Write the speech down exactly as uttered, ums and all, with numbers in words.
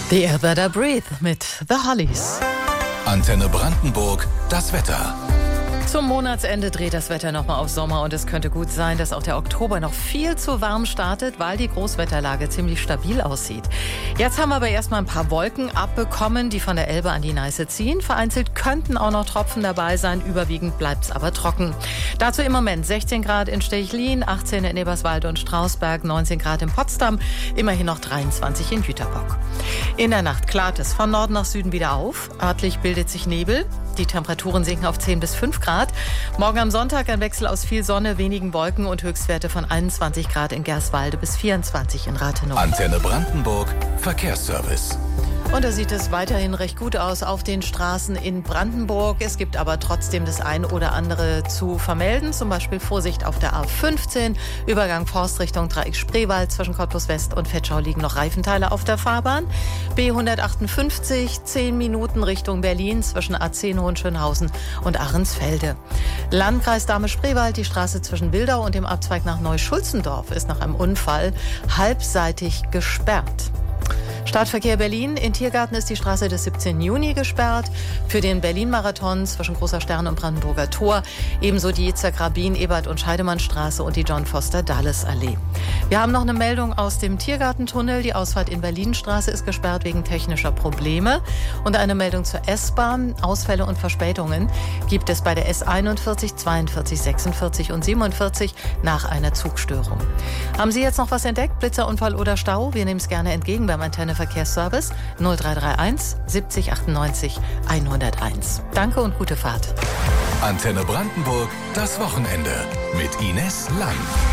The Air That I Breathe mit The Hollies. Antenne Brandenburg, das Wetter. Zum Monatsende dreht das Wetter nochmal auf Sommer und es könnte gut sein, dass auch der Oktober noch viel zu warm startet, weil die Großwetterlage ziemlich stabil aussieht. Jetzt haben wir aber erstmal ein paar Wolken abbekommen, die von der Elbe an die Neiße ziehen. Vereinzelt könnten auch noch Tropfen dabei sein, überwiegend bleibt es aber trocken. Dazu im Moment sechzehn Grad in Stechlin, achtzehn in Eberswalde und Strausberg, neunzehn Grad in Potsdam, immerhin noch dreiundzwanzig in Jüterbock. In der Nacht klart es von Norden nach Süden wieder auf. Örtlich bildet sich Nebel. Die Temperaturen sinken auf zehn bis fünf Grad. Morgen am Sonntag ein Wechsel aus viel Sonne, wenigen Wolken und Höchstwerte von einundzwanzig Grad in Gerswalde bis vierundzwanzig in Rathenow. Antenne Brandenburg, Verkehrsservice. Und da sieht es weiterhin recht gut aus auf den Straßen in Brandenburg. Es gibt aber trotzdem das ein oder andere zu vermelden. Zum Beispiel Vorsicht auf der A fünfzehn, Übergang Forst Richtung Dreieck Spreewald. Zwischen Cottbus West und Vetschau liegen noch Reifenteile auf der Fahrbahn. B hundertachtundfünfzig, zehn Minuten Richtung Berlin zwischen A zehn Hohenschönhausen und Ahrensfelde. Landkreis Dahme-Spreewald, die Straße zwischen Wildau und dem Abzweig nach Neuschulzendorf ist nach einem Unfall halbseitig gesperrt. Stadtverkehr Berlin. In Tiergarten ist die Straße des siebzehnten Juni gesperrt. Für den Berlin-Marathon zwischen Großer Stern und Brandenburger Tor. Ebenso die Yitzhak-Rabin, Ebert- und Scheidemannstraße und die John-Foster-Dulles-Allee. Wir haben noch eine Meldung aus dem Tiergartentunnel. Die Ausfahrt in Berlinstraße ist gesperrt wegen technischer Probleme. Und eine Meldung zur S-Bahn. Ausfälle und Verspätungen gibt es bei der S einundvierzig, zweiundvierzig, sechsundvierzig und siebenundvierzig nach einer Zugstörung. Haben Sie jetzt noch was entdeckt? Blitzerunfall oder Stau? Wir nehmen es gerne entgegen beim Antenne Verkehrsservice null drei drei eins siebzig achtundneunzig hunderteins. Danke und gute Fahrt. Antenne Brandenburg, das Wochenende mit Ines Lang.